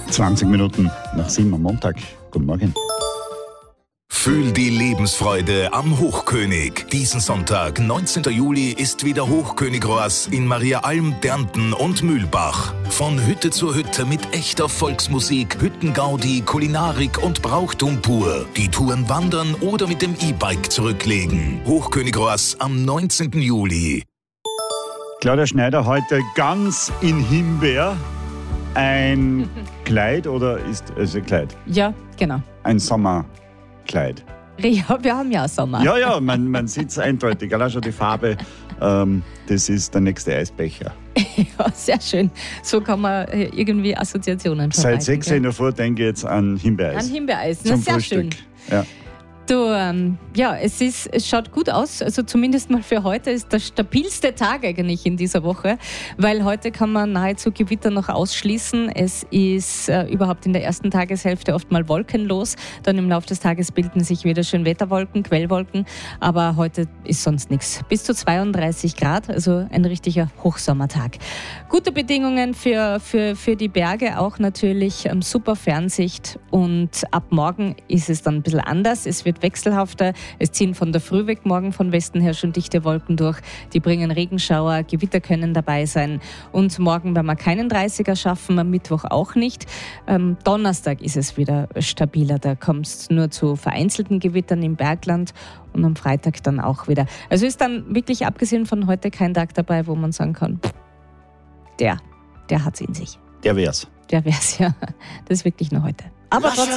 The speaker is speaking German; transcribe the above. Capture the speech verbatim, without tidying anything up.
zwanzig Minuten nach sieben am Montag. Guten Morgen. Fühl die Lebensfreude am Hochkönig. Diesen Sonntag, neunzehnten Juli, ist wieder Hochkönig-Ross in Mariaalm, Dernten und Mühlbach. Von Hütte zu Hütte mit echter Volksmusik, Hüttengaudi, Kulinarik und Brauchtum pur. Die Touren wandern oder mit dem E-Bike zurücklegen. Hochkönig-Ross am neunzehnten Juli. Claudia Schneider heute ganz in Himbeer. Ein Kleid oder ist es ein Kleid? Ja, genau. Ein Sommerkleid. Ja, wir haben ja Sommer. Ja, ja, man, man sieht es eindeutig. Allein schon die Farbe, ähm, das ist der nächste Eisbecher. Ja, sehr schön. So kann man irgendwie Assoziationen verbreiten. Seit sechs Uhr vor denke ich jetzt an Himbeereis. An Himbeereis, na, Zum sehr Frühstück. schön. Ja. Du, ähm, ja, es, ist, es schaut gut aus. Also zumindest mal für heute ist der stabilste Tag eigentlich in dieser Woche, weil heute kann man nahezu Gewitter noch ausschließen. Es ist äh, überhaupt in der ersten Tageshälfte oft mal wolkenlos. Dann im Laufe des Tages bilden sich wieder schön Wetterwolken, Quellwolken. Aber heute ist sonst nichts. Bis zu zweiunddreißig Grad, also ein richtiger Hochsommertag. Gute Bedingungen für, für, für die Berge auch natürlich. Ähm, super Fernsicht und ab morgen ist es dann ein bisschen anders. Es wird wechselhafter. Es ziehen von der Früh weg morgen von Westen her schon dichte Wolken durch. Die bringen Regenschauer, Gewitter können dabei sein. Und morgen werden wir keinen dreißiger schaffen, am Mittwoch auch nicht. Ähm, Donnerstag ist es wieder stabiler. Da kommt es nur zu vereinzelten Gewittern im Bergland und am Freitag dann auch wieder. Also ist dann wirklich abgesehen von heute kein Tag dabei, wo man sagen kann, der, der hat's in sich. Der wär's. Der wär's, ja. Das ist wirklich nur heute. Aber trotzdem.